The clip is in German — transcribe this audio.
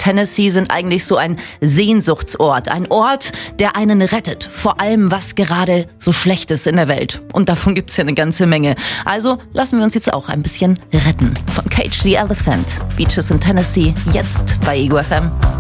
Tennessee sind eigentlich so ein Sehnsuchtsort. Ein Ort, der einen rettet. Vor allem, was gerade so schlecht ist in der Welt. Und davon gibt's ja eine ganze Menge. Also lassen wir uns jetzt auch ein bisschen retten. Von Cage the Elephant. Beaches in Tennessee, jetzt bei Ego FM.